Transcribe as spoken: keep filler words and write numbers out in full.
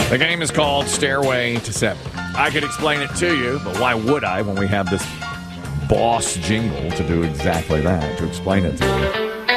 The game is called Stairway to Seven. I could explain it to you, but why would I when we have this boss jingle to do exactly that, to explain it to you?